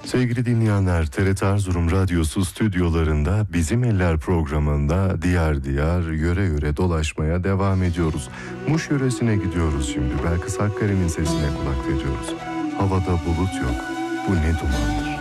Sevgili dinleyenler, TRT Erzurum Radyosu stüdyolarında Bizim Eller programında diyar diyar, yöre yöre dolaşmaya devam ediyoruz. Muş yöresine gidiyoruz şimdi. Belkıs Hakkari'nin sesine kulak veriyoruz. Havada bulut yok, bu ne dumandır.